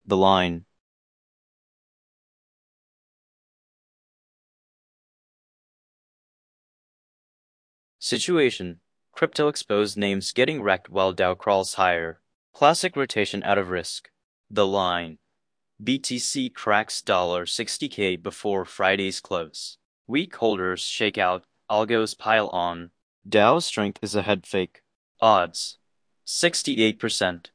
The line. Situation. Crypto exposed names getting wrecked while Dow crawls higher. Classic rotation out of risk. The line. BTC cracks $60K before Friday's close. Weak holders shake out, algos pile on. Dow's strength is a head fake. Odds. 68%.